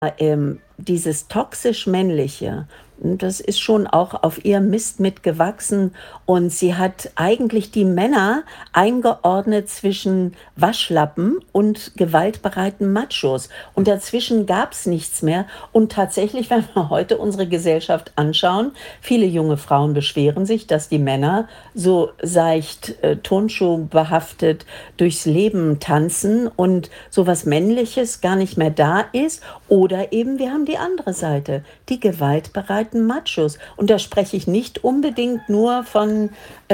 dieses toxisch-männliche, das ist schon auch auf ihr Mist mitgewachsen und sie hat eigentlich die Männer eingeordnet zwischen Waschlappen und gewaltbereiten Machos. Und dazwischen gab es nichts mehr. Und tatsächlich, wenn wir heute unsere Gesellschaft anschauen, viele junge Frauen beschweren sich, dass die Männer so seicht Turnschuh behaftet durchs Leben tanzen und sowas Männliches gar nicht mehr da ist. Oder eben, wir haben die andere Seite, die gewaltbereiten Machos. Und da spreche ich nicht unbedingt nur von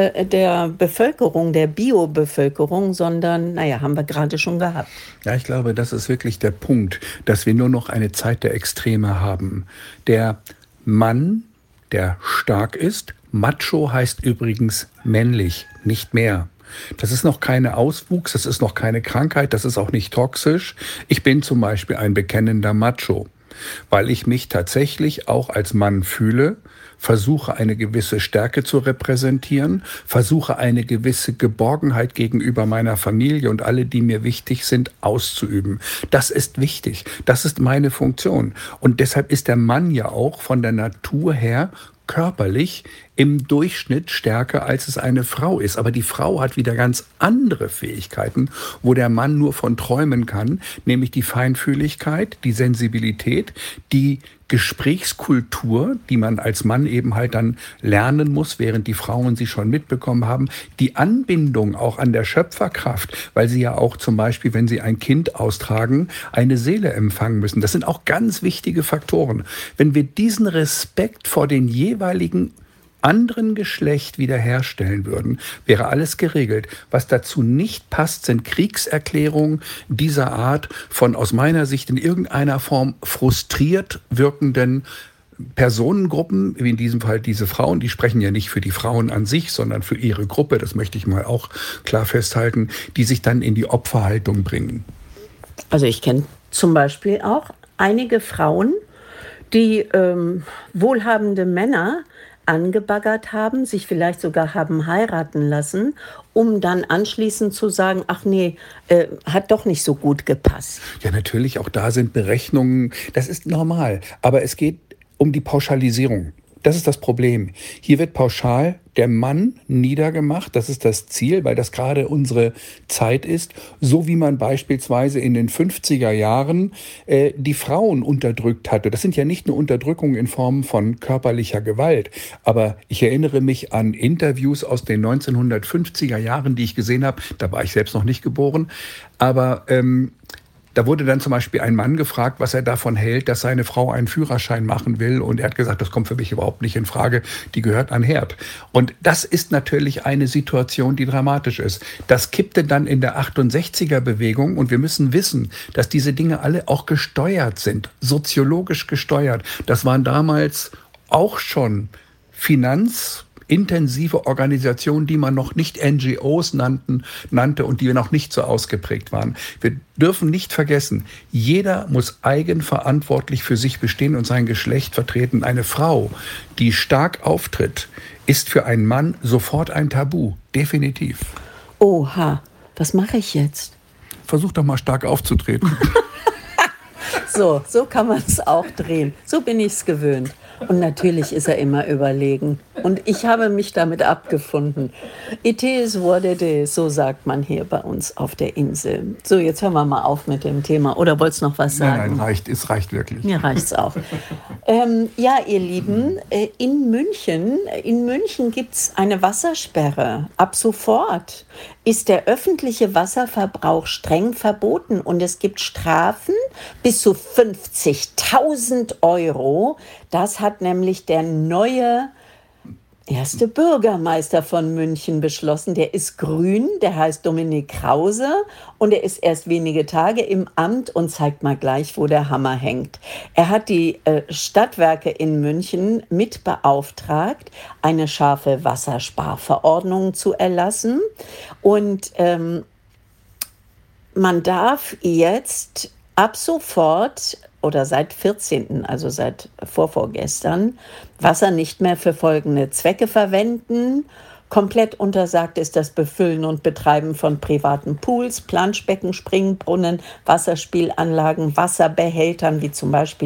der Bevölkerung, der Bio-Bevölkerung, sondern, naja, haben wir gerade schon gehabt. Ja, ich glaube, das ist wirklich der Punkt, dass wir nur noch eine Zeit der Extreme haben. Der Mann, der stark ist, Macho heißt übrigens männlich, nicht mehr. Das ist noch keine Auswuchs, das ist noch keine Krankheit, das ist auch nicht toxisch. Ich bin zum Beispiel ein bekennender Macho, weil ich mich tatsächlich auch als Mann fühle, versuche eine gewisse Stärke zu repräsentieren, versuche eine gewisse Geborgenheit gegenüber meiner Familie und alle, die mir wichtig sind, auszuüben. Das ist wichtig, das ist meine Funktion. Und deshalb ist der Mann ja auch von der Natur her körperlich im Durchschnitt stärker, als es eine Frau ist. Aber die Frau hat wieder ganz andere Fähigkeiten, wo der Mann nur von träumen kann, nämlich die Feinfühligkeit, die Sensibilität, die Gesprächskultur, die man als Mann eben halt dann lernen muss, während die Frauen sie schon mitbekommen haben, die Anbindung auch an der Schöpferkraft, weil sie ja auch zum Beispiel, wenn sie ein Kind austragen, eine Seele empfangen müssen. Das sind auch ganz wichtige Faktoren. Wenn wir diesen Respekt vor den jeweiligen anderen Geschlecht wiederherstellen würden, wäre alles geregelt. Was dazu nicht passt, sind Kriegserklärungen dieser Art von aus meiner Sicht in irgendeiner Form frustriert wirkenden Personengruppen, wie in diesem Fall diese Frauen, die sprechen ja nicht für die Frauen an sich, sondern für ihre Gruppe, das möchte ich mal auch klar festhalten, die sich dann in die Opferhaltung bringen. Also ich kenne zum Beispiel auch einige Frauen, die wohlhabende Männer angebaggert haben, sich vielleicht sogar haben heiraten lassen, um dann anschließend zu sagen, ach nee, hat doch nicht so gut gepasst. Ja, natürlich, auch da sind Berechnungen, das ist normal, aber es geht um die Pauschalisierung. Das ist das Problem. Hier wird pauschal der Mann niedergemacht. Das ist das Ziel, weil das gerade unsere Zeit ist. So wie man beispielsweise in den 50er Jahren die Frauen unterdrückt hatte. Das sind ja nicht nur Unterdrückungen in Form von körperlicher Gewalt. Aber ich erinnere mich an Interviews aus den 1950er Jahren, die ich gesehen habe. Da war ich selbst noch nicht geboren. Aber da wurde dann zum Beispiel ein Mann gefragt, was er davon hält, dass seine Frau einen Führerschein machen will. Und er hat gesagt, das kommt für mich überhaupt nicht in Frage, die gehört an Herd. Und das ist natürlich eine Situation, die dramatisch ist. Das kippte dann in der 68er-Bewegung. Und wir müssen wissen, dass diese Dinge alle auch gesteuert sind, soziologisch gesteuert. Das waren damals auch schon intensive Organisationen, die man noch nicht NGOs nannte und die noch nicht so ausgeprägt waren. Wir dürfen nicht vergessen, jeder muss eigenverantwortlich für sich bestehen und sein Geschlecht vertreten. Eine Frau, die stark auftritt, ist für einen Mann sofort ein Tabu. Definitiv. Oha, was mache ich jetzt? Versuch doch mal stark aufzutreten. So kann man es auch drehen. So bin ich es gewöhnt. Und natürlich ist er immer überlegen. Und ich habe mich damit abgefunden. It is what it is, so sagt man hier bei uns auf der Insel. So, jetzt hören wir mal auf mit dem Thema. Oder wolltest du noch was sagen? Nein, es reicht wirklich. Mir reicht's auch. Ja, ihr Lieben, in München gibt's eine Wassersperre. Ab sofort ist der öffentliche Wasserverbrauch streng verboten und es gibt Strafen bis zu 50.000 Euro. Das hat nämlich der neue erste Bürgermeister von München beschlossen. Der ist grün, der heißt Dominik Krause und er ist erst wenige Tage im Amt und zeigt mal gleich, wo der Hammer hängt. Er hat die Stadtwerke in München mit beauftragt, eine scharfe Wassersparverordnung zu erlassen und man darf jetzt ab sofort oder seit 14., also seit vorvorgestern, Wasser nicht mehr für folgende Zwecke verwenden: Komplett untersagt ist das Befüllen und Betreiben von privaten Pools, Planschbecken, Springbrunnen, Wasserspielanlagen, Wasserbehältern wie zum Beispiel